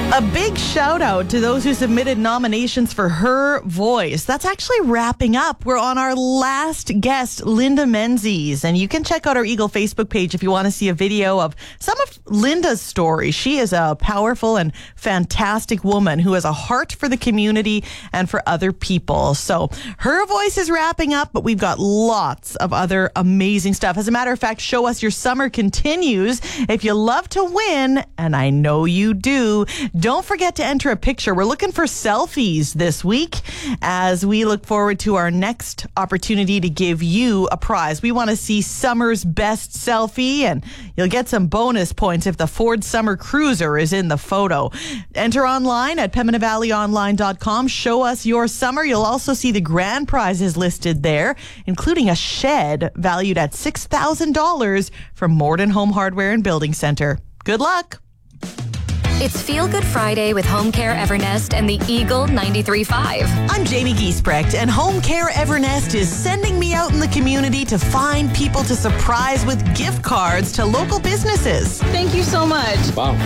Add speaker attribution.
Speaker 1: A big shout out to those who submitted nominations for Her Voice. That's actually wrapping up. We're on our last guest, Linda Menzies. And you can check out our Eagle Facebook page if you want to see a video of some of Linda's story. She is a powerful and fantastic woman who has a heart for the community and for other people. So Her Voice is wrapping up, but we've got lots of other amazing stuff. As a matter of fact, Show Us Your Summer continues. If you love to win, and I know you do, don't forget to enter a picture. We're looking for selfies this week as we look forward to our next opportunity to give you a prize. We want to see summer's best selfie, and you'll get some bonus points if the Ford Summer Cruiser is in the photo. Enter online at PembinaValleyOnline.com. Show Us Your Summer. You'll also see the grand prizes listed there, including a shed valued at $6,000 from Morden Home Hardware and Building Center. Good luck.
Speaker 2: It's Feel Good Friday with Home Care Evernest and the Eagle 93.5.
Speaker 1: I'm Jamie Giesbrecht, and Home Care Evernest is sending me out in the community to find people to surprise with gift cards to local businesses.
Speaker 3: Thank you so much.
Speaker 4: Wow.